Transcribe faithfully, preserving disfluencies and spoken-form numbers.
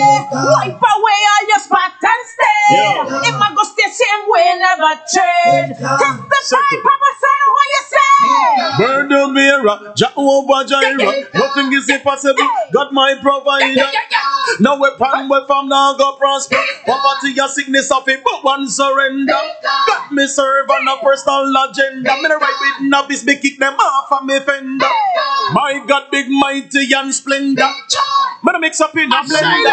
Wipe away all your spot and stay. Yeah. If I go stay same way, never change. Testify, Papa say what you say. Burn the mirror, Jehovah Jireh. Nothing is impossible. God my provider. No weapon, weapon now go prosper. Poverty or sickness of it, but one surrender. God me serve on a personal agenda. Me right with novice, me kick them off of me fender. My God, big, mighty and splendor. Me mix up in a blender.